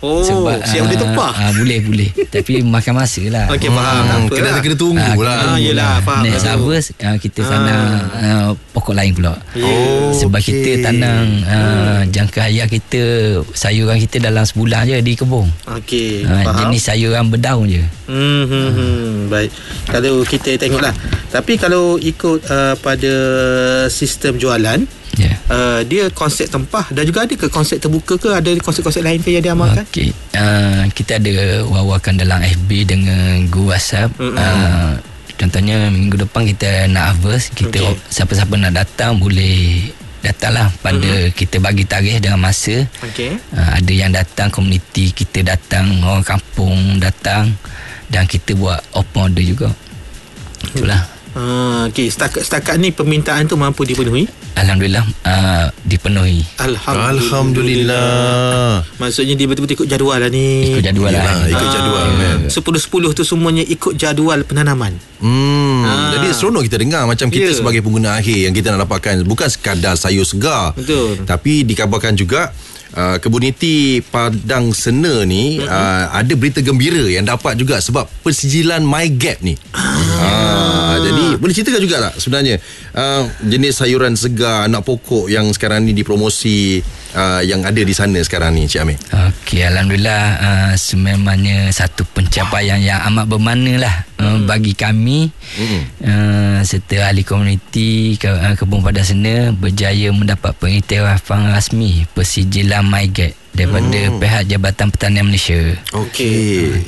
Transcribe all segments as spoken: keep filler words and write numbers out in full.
Oh, sebab siap boleh tumpah. uh, Boleh boleh Tapi makan masa lah. Okey, faham. Hmm, kena lah. kena tunggu Ah, lah. Ah, yelah, faham. Next Betul. harvest uh, kita Ah. tanam uh, pokok lain pula. Oh, Sebab okey. kita tanam uh, jangka hayat kita, sayuran kita dalam sebulan je di kebun. Okey, Uh, faham. jenis sayuran berdaun je. Hmm, hmm, hmm. Baik. Kalau kita tengoklah. Tapi kalau ikut uh, pada sistem jualan, Ya. Yeah. uh, dia konsep tempah dan juga ada ke konsep terbuka ke, ada konsep-konsep lain ke yang diamalkan? Okey. Uh, kita ada wawakan dalam F B dengan guru WhatsApp. Mm-mm. Uh, contohnya minggu depan kita nak harvest, kita Okey. siapa-siapa nak datang boleh datanglah pada Mm-mm. kita bagi tarikh dengan masa. Okey. Uh, ada yang datang komuniti kita datang, orang kampung datang dan kita buat open order juga. Itulah. Uh, okey, setakat setakat ni permintaan tu mampu dipenuhi? Alhamdulillah uh, dipenuhi. Alhamdulillah. Alhamdulillah. Maksudnya dia betul-betul ikut jadual lah ni. Ikut jadual Yalah, lah. ikut jadual kan. Sepuluh-sepuluh tu semuanya ikut jadual penanaman. Hmm, Ah. jadi seronok kita dengar macam kita Ya. sebagai pengguna akhir yang kita nak dapatkan bukan sekadar sayur segar. Betul. Tapi dikabarkan juga Uh, komuniti Padang Sena ni mm-hmm. uh, ada berita gembira yang dapat juga sebab persijilan MyGap ni. Ah. Uh, jadi boleh ceritakan juga tak sebenarnya uh, jenis sayuran segar anak pokok yang sekarang ni dipromosi uh, yang ada di sana sekarang ni, Cik Amir? Okey, Alhamdulillah uh, sememangnya satu pencapaian yang amat bermakna lah uh, bagi kami Mm. uh, serta ahli komuniti ke, uh, Kebun Padang Sena berjaya mendapat pengiktirafan rasmi persijilan MyGap daripada Mm. pihak Jabatan Pertanian Malaysia. Okey.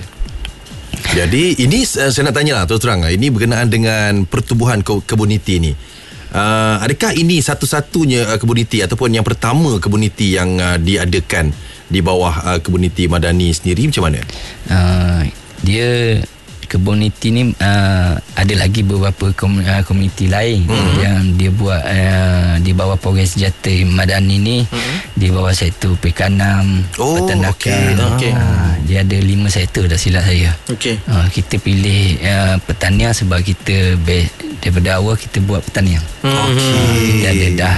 Jadi ini uh, saya nak tanya lah terus terang lah, ini berkenaan dengan pertubuhan ke- komuniti ni. Uh, adakah ini satu-satunya uh, komuniti ataupun yang pertama komuniti yang uh, diadakan di bawah uh, komuniti Madani sendiri, macam mana? Uh, dia komuniti ni uh, ada lagi beberapa kom, uh, komuniti lain mm-hmm. yang dia buat uh, di bawah program sejahtera Madani ni mm-hmm. di bawah sektor perikanan, Oh, peternakan. okey. Uh, dia ada lima sektor dah silap saya. Okey. Uh, kita pilih uh, pertanian sebab kita be, daripada awal kita buat pertanian. Okey. Kita ada dah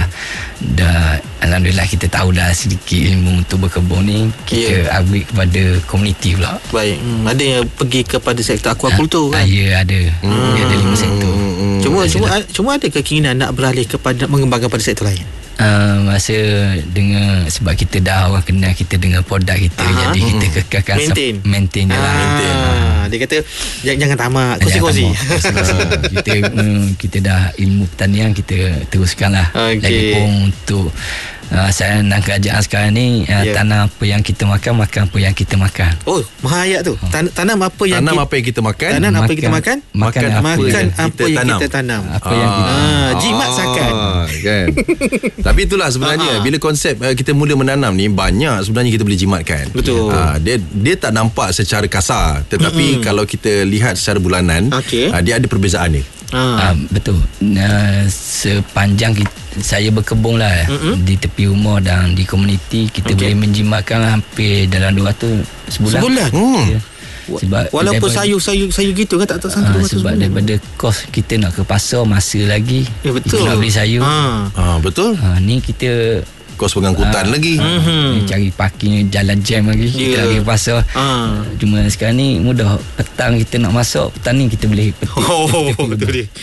dah alhamdulillah kita tahu dah sedikit ilmu untuk berkebun ni, kita Yeah. upgrade kepada komuniti pula. Baik. Hmm, ada yang pergi kepada sektor aquaculture Ah, kan? ya ada. Hmm. Dia ada lima sektor. Hmm. Cuma cuma cuma ada keinginan nak beralih kepada mengembangkan pada sektor lain. Uh, masa dengan sebab kita dah orang kenal kita dengan produk kita, Aha. jadi kita kekalkan Maintain. sep- maintain je lah. Maintain. Ah, dia kata jangan, jangan tamak, Jangan kongsi-kongsi. tamak. Sebab kita mm, kita dah ilmu pertanian kita teruskan lah. Okey. Lagipun untuk uh, saya dan kerajaan sekarang ni uh, Ya. tanam apa yang kita makan, makan apa yang kita makan. Oh, mahayat tu. Tan- tanam apa yang Tanam kita, apa yang kita makan, tanam apa yang kita makan? Makan, Makan apa, apa Makan yang apa kita yang tanam. kita tanam. apa yang kita Ah, jimat sakan. kan. Tapi itulah sebenarnya Ah. bila konsep uh, kita mula menanam ni banyak sebenarnya kita boleh jimatkan. Betul. Uh, dia dia tak nampak secara kasar, tetapi mm-hmm. kalau kita lihat secara bulanan, Okey. uh, dia ada perbezaan dia. Ah. Uh, betul. Uh, sepanjang kita, saya berkebun lah Mm-mm. di tepi rumah dan di komuniti, kita Okey. boleh menjimatkan hampir dalam dua ratus sebulan. Sebulan? Hmm. Ya. Sebab Walaupun daripada- sayur-sayur sayur gitu kan tak tak sangka Ah, dua ratus sebab sebulan. daripada kos kita nak ke pasar masa lagi. Ya betul. Kita nak beli sayur. Ah. Ah, betul. Ha, ni kita Kos pengangkutan Ah. lagi. Mhm. cari parking jalan jam lagi. Kita Ya. lagi ke pasar. Ah. Cuma sekarang ni mudah. Petang kita nak masuk, petang ni kita boleh petik. Oh, betul dia.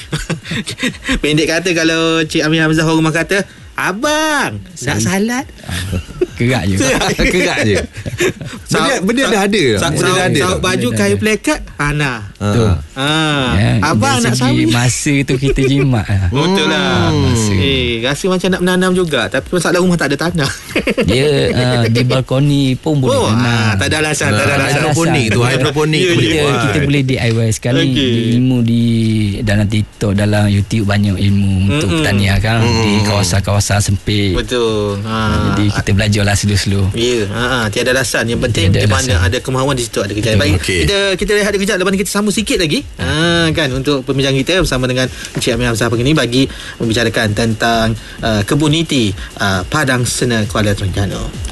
Pendek kata kalau Cik Amir Hamzah orang rumah kata, "Abang, nak salat?" Kerak je. Kerak je. Benda, benda dah ada. Sa- Benda dah sa- ada. Saut baju Benda dah kayu ada. plekat, Hana. Betul. Ah. Ya, Abang dari nak segi sawit. masa tu kita jimat lah. Betul lah. Hmm. Eh, rasa macam nak menanam juga, tapi masalah rumah tak ada tanah. Dia uh, di balkoni pun boleh Oh, tanam. ah, tak ada alasan, tak ada Ah, alasan. hidroponik tu, hidroponik Ya, tu boleh kita, buat. kita boleh D I Y sekarang Okey. ni ilmu di dalam TikTok, dalam YouTube banyak ilmu untuk Mm-mm. pertanian kan Mm-mm. di kawasan-kawasan sempit. Betul. Ha. Jadi kita belajarlah slow-slow. Ya, ha, tiada alasan. Yang penting Tiada di mana alasan. ada kemahuan di situ ada kejayaan. Baik, Okey. kita kita rehat kejap, lepas ni kita sambung sikit lagi. Ha, kan untuk perbincangan kita bersama dengan Encik Amir Hamzah pagi ni bagi membicarakan tentang uh, komuniti uh, Padang Sena Kuala Terengganu.